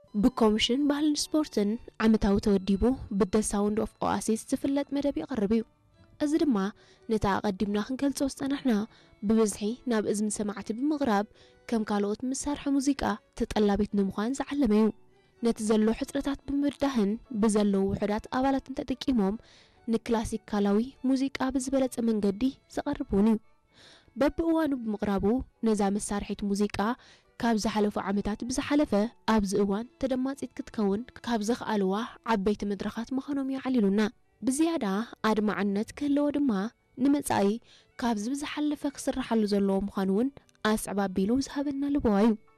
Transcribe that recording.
بكومشن ባህልን ስፖርትን ዓመታዊ ተወዲቡ ብደ ሳውንድ ኦፍ ኦአሲስ ዝፍለጥ መደብ ይቀርብ እዩ እዚ ድማ ነታ ቀዲምና ክንገልጾ ዝጸናሕና ብብዝሒ ናብ እዝን ሰማዕቲ ብምቕራብ ከም ካልኦት መሳርሒ ሙዚቃ ተጠላቢት ንምዃን ዝዓለመ እዩ ነቲ ዘሎ ሕጽረታት ብምርዳህን ብዘለው ውሕዳት ኣባላትን ተጠቂሞም ንክላሲካላዊ ሙዚቃ ብዝበለጸ መንገዲ ዘቐርቡን እዩ በብእዋኑ ብምቕራቡ ነዛ መሳርሒት ሙዚቃ ካብ ዝሓለፉ ዓመታት ብዝሓለፈ ኣብዚ እዋን ተደማጺት ክትከውን ካብ ዝኽኣልዋ ዓበይቲ መድረኻት ምዃኖም ይዓሊሉና ብዝያዳ ኣድማዕነት ክህልዎ ድማ ንመጻኢ ካብ ዝሓለፈ ክስራሓሉ ዘለዎ ምዃኑ እውን ኣስዕባ ቢሉ ዝሃበና ልበዋ እዩ